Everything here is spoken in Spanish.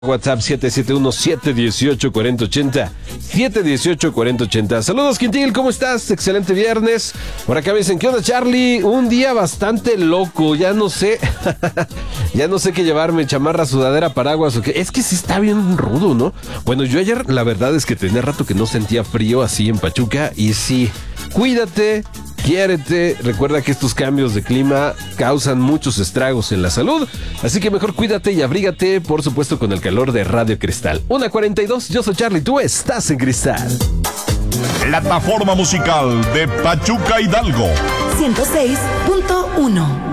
WhatsApp 771-718-4080. 718-4080. Saludos, Quintil, ¿cómo estás? Excelente viernes. Por acá me dicen, ¿qué onda, Charlie? Un día bastante loco, ya no sé. Ya no sé qué llevarme, chamarra, sudadera, paraguas o qué. Es que sí está bien rudo, ¿no? Bueno, yo ayer la verdad es que tenía rato que no sentía frío así en Pachuca. Y sí, cuídate, quiérete. Recuerda que estos cambios de clima causan muchos estragos en la salud. Así que mejor cuídate y abrígate, por supuesto, con el calor de Radio Cristal. 1:42, yo soy Charlie, tú estás en Cristal. Plataforma musical de Pachuca Hidalgo. 106.1